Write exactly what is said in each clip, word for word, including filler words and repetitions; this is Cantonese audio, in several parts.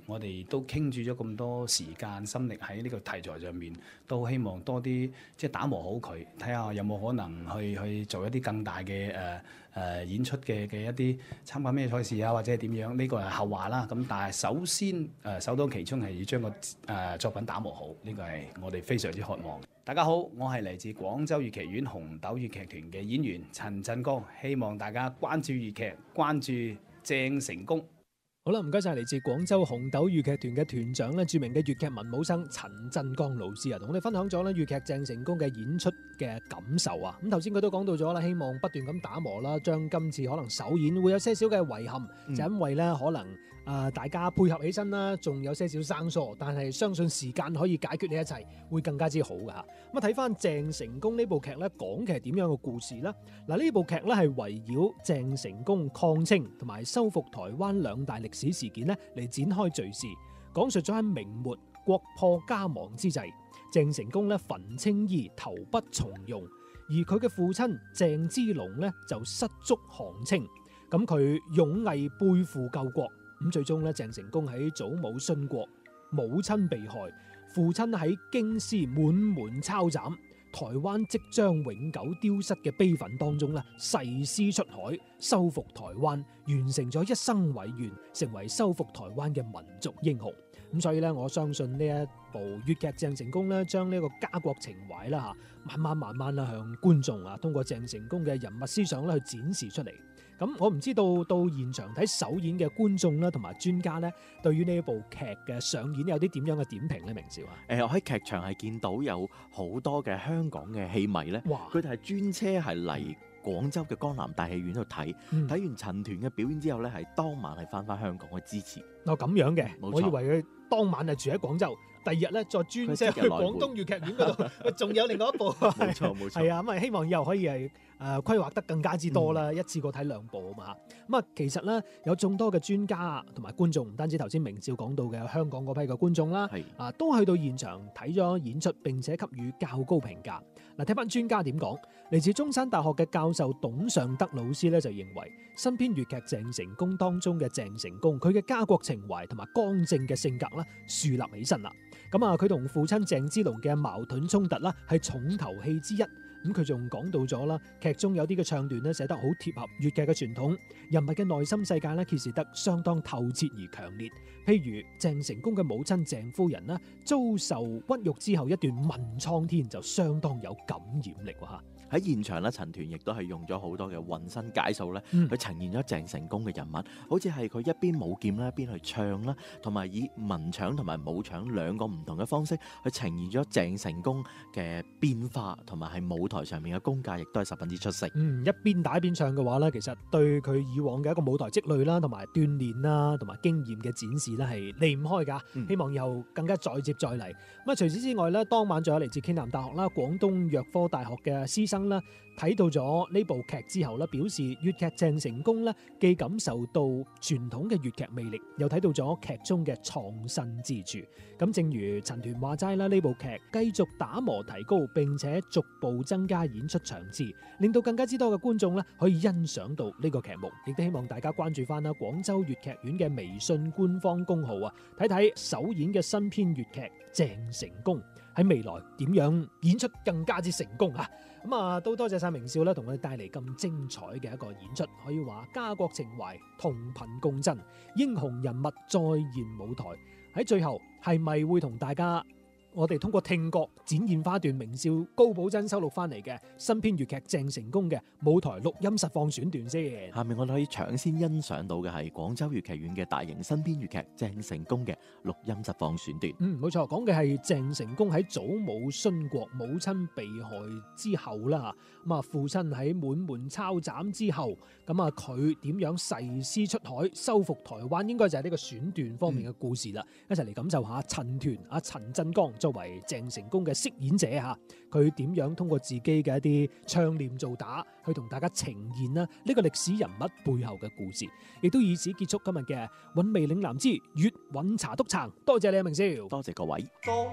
我哋都傾注咗咁多時間心力喺呢個題材上面，都希望多啲即係打磨好佢，睇下有冇可能去去做一啲更大嘅誒誒演出嘅嘅一啲參加咩賽事啊，或者係點樣？呢個係後話啦。咁但係首先誒、呃、首當其衝係要將個誒、呃、作品打磨好，呢個係我哋非常之渴望。大家好，我係嚟自廣州粵劇院紅豆粵劇團嘅演員陳振剛，希望大家關注粵劇，關注鄭成功。 好啦，唔該晒嚟自廣州紅豆粵劇團嘅團長咧，著名嘅粵劇文武生陳振剛老師啊，同我哋分享咗咧粵劇鄭成功嘅演出嘅感受啊。咁頭先佢都講到咗啦，希望不斷咁打磨啦，將今次可能首演會有些少嘅遺憾，嗯、就因為咧可能啊、呃、大家配合起身啦，仲有些少生疏，但係相信時間可以解決呢一切，會更加之好噶吓。咁啊睇翻鄭成功呢部劇咧，講嘅係點樣嘅故事呢？嗱，呢部劇咧係圍繞鄭成功抗清同埋收復台灣兩大歷史事件咧嚟展開敘事，講述咗喺明末國破家亡之際，鄭成功咧焚青衣投筆從戎，而佢嘅父親鄭芝龍咧就失足降清，咁佢勇毅背負救國，咁最終咧鄭成功喺祖母殉國，母親被害，父親喺京師滿門抄斬，台灣即將永久丟失嘅悲憤當中咧，誓師出海，收復台灣，完成咗一生偉願，成為收復台灣嘅民族英雄。咁所以咧，我相信呢一部粵劇鄭成功咧，將呢個家國情懷啦吓，慢慢慢慢啦向觀眾啊，通過鄭成功嘅人物思想咧去展示出嚟。咁我唔知道到現場睇首演嘅觀眾啦，同埋專家咧，對於呢一部劇嘅上演有啲點樣嘅點評咧？明少啊？ 誒、呃，我喺劇場係見到有好多嘅香港嘅戲迷咧，佢哋係專車係嚟廣州嘅江南大戲院度睇，睇、嗯、完陳團嘅表演之後咧，係當晚係翻翻香港去支持。 哦，咁樣嘅， 冇錯， 我以為佢當晚係住喺廣州。第二日咧，再專車去廣東粵劇院嗰度，仲有另外一部。 冇錯冇錯， 係啊，咁啊希望以後可以係誒規劃得更加之多啦，嗯、一次過睇兩部啊嘛。咁啊，其實咧有眾多嘅專家同埋觀眾，唔單止頭先明少講到嘅香港嗰批嘅觀眾啦，啊都去到現場睇咗演出，並且給予較高評價。嗱，睇翻專家點講，嚟自中山大學嘅教授董尚德老師咧就認為，新編粵劇鄭成功當中嘅鄭成功，佢嘅家國情懷同埋剛正嘅性格啦，樹立起身啦。咁啊，佢同父親鄭芝龍嘅矛盾衝突啦，係重頭戲之一。咁佢仲講到咗啦，劇中有啲嘅唱段咧寫得好貼合粵劇嘅傳統，人物嘅內心世界咧揭示得相當透徹而強烈。譬如鄭成功嘅母親鄭夫人啦，遭受屈辱之後一段問蒼天，就相當有感染力吓。 喺現場咧，陳團亦都係用咗好多嘅渾身解數咧，去呈現咗鄭成功嘅人物，好似係佢一邊舞劍啦，一邊去唱啦，同埋以文場同埋武場兩個唔同嘅方式去呈現咗鄭成功嘅變化，同埋係舞台上面嘅功架，亦都係十分之出色。 嗯，一邊打一邊唱嘅話咧，其實對佢以往嘅一個舞台積累啦，同埋鍛煉啦，同埋經驗嘅展示咧，係離唔開噶。嗯、希望以後更加再接再厲。咁啊，除此之外咧，當晚仲有嚟自暨南大學啦、廣東藥科大學嘅師生啦，睇到咗呢部劇之後咧，表示粵劇鄭成功咧，既感受到傳統嘅粵劇魅力，又睇到咗劇中嘅創新之處。咁正如陳團話齋啦，呢部劇繼續打磨提高，並且逐步增加演出場次，令到更加之多嘅觀眾咧可以欣賞到呢個劇目。亦都希望大家關注翻啦廣州粵劇院嘅微信官方公號啊，睇睇首演嘅新編粵劇鄭成功喺未來點樣演出更加之成功啊！咁啊，都多謝晒明少啦，同我哋帶嚟咁精彩嘅一個演出，可以話家國情懷同頻共振，英雄人物再現舞台。喺最後係咪會同大家我哋通過聽覺展現翻一段明少高保真收錄翻嚟嘅新編粵劇鄭成功嘅舞台錄音實況選段先？ 下面我哋可以搶先欣賞到嘅係廣州粵劇院嘅大型新編粵劇鄭成功嘅錄音實況選段。 嗯，冇錯，講嘅係鄭成功喺祖母殉國、母親被害之後啦，咁啊父親喺滿門抄斬之後，咁啊佢點樣誓師出海收復台灣，應該就係呢個選段方面嘅故事啦。嗯、一齊嚟感受下陳團阿陳振剛作為鄭成功嘅飾演者吓，佢點樣通過自己嘅一啲唱念做打，去同大家呈現啦呢個歷史人物背後嘅故事，亦都以此結束今日嘅韻味嶺南之粵韻茶督撐。多謝你啊，明少， 多謝各位。 當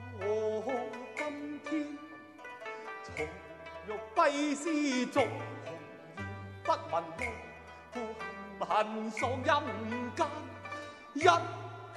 今天從欲揮絲逐紅顏不聞哭，恨喪陰間一